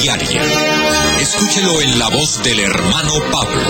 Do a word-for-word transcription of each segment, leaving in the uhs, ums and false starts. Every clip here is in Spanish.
Diaria. Escúchelo en la voz del hermano Pablo.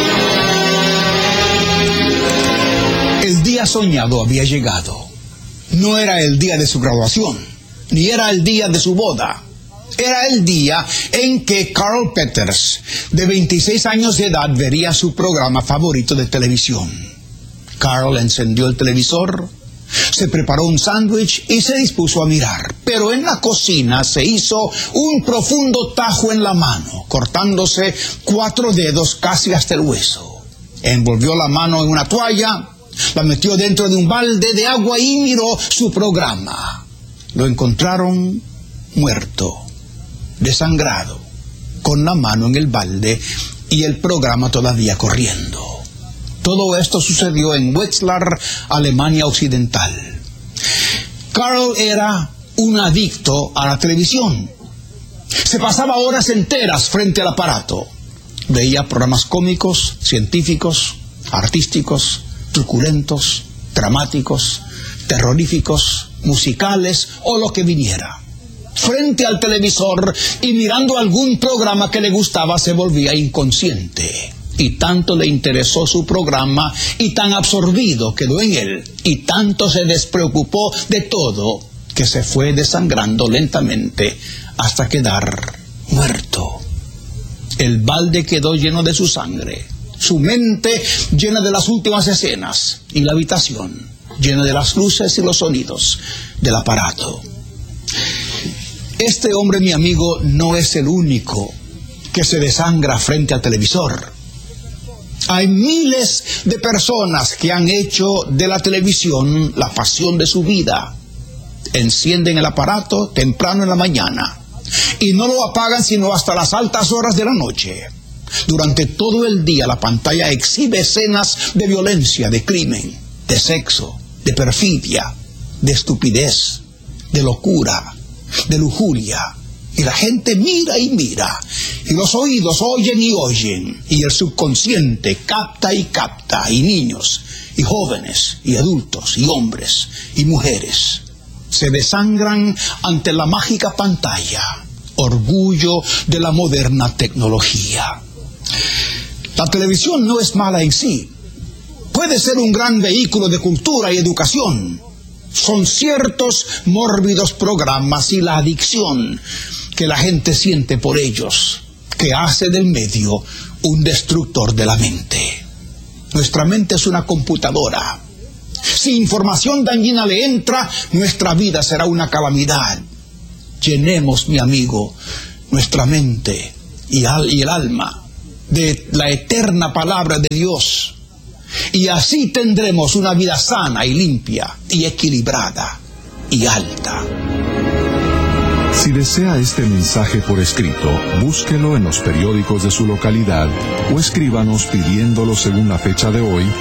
El día soñado había llegado. No era el día de su graduación, ni era el día de su boda. Era el día en que Carl Peters, de veintiséis años de edad, vería su programa favorito de televisión. Carl encendió el televisor, se preparó un sándwich y se dispuso a mirar. Pero en la cocina se hizo un profundo tajo en la mano, cortándose cuatro dedos casi hasta el hueso. Envolvió la mano en una toalla, la metió dentro de un balde de agua y miró su programa. Lo encontraron muerto, desangrado, con la mano en el balde y el programa todavía corriendo. Todo esto sucedió en Wetzlar, Alemania Occidental. Carl era un adicto a la televisión. Se pasaba horas enteras frente al aparato. Veía programas cómicos, científicos, artísticos, truculentos, dramáticos, terroríficos, musicales o lo que viniera. Frente al televisor y mirando algún programa que le gustaba se volvía inconsciente. Y tanto le interesó su programa y tan absorbido quedó en él y tanto se despreocupó de todo que se fue desangrando lentamente hasta quedar muerto. El balde quedó lleno de su sangre, su mente llena de las últimas escenas y la habitación llena de las luces y los sonidos del aparato. Este hombre, mi amigo, no es el único que se desangra frente al televisor. Hay miles de personas que han hecho de la televisión la pasión de su vida. Encienden el aparato temprano en la mañana y no lo apagan sino hasta las altas horas de la noche. Durante todo el día la pantalla exhibe escenas de violencia, de crimen, de sexo, de perfidia, de estupidez, de locura, de lujuria. Y la gente mira y mira, y los oídos oyen y oyen, y el subconsciente capta y capta, y niños, y jóvenes, y adultos, y hombres, y mujeres, se desangran ante la mágica pantalla, orgullo de la moderna tecnología. La televisión no es mala en sí, puede ser un gran vehículo de cultura y educación. Son ciertos mórbidos programas y la adicción que la gente siente por ellos, que hace del medio un destructor de la mente. Nuestra mente es una computadora. Si información dañina le entra, nuestra vida será una calamidad. Llenemos, mi amigo, nuestra mente y, al, y el alma de la eterna palabra de Dios. Y así tendremos una vida sana y limpia y equilibrada y alta. Si desea este mensaje por escrito, búsquelo en los periódicos de su localidad o escríbanos pidiéndolo según la fecha de hoy